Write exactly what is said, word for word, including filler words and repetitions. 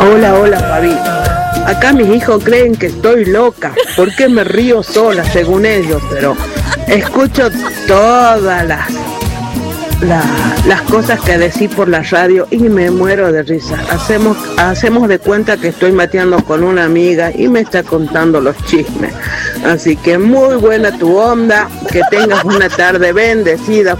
Hola, hola, Fabi. Acá mis hijos creen que estoy loca, porque me río sola, según ellos, pero escucho todas las, la- las cosas que decís por la radio y me muero de risa. Hacemos, hacemos de cuenta que estoy mateando con una amiga y me está contando los chismes. Así que muy buena tu onda, que tengas una tarde bendecida.